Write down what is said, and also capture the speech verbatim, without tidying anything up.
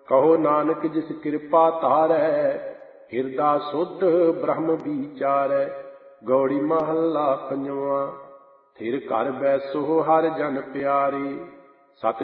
ਕਹੋ ਨਾਨਕ ਜਿਸ ਕਿਰਪਾ ਧਾਰੈ, ਹਿਰਦਾ ਸੁਧ ਬ੍ਰਹਮ ਵਿਚਾਰੈ। ਗੌੜੀ ਮਹੱਲਾ ਪੰਜਵਾਂ। ਥਿਰ ਘਰ ਬੈਸੋ ਹਰਿ ਜਨ ਪਿਆਰੇ,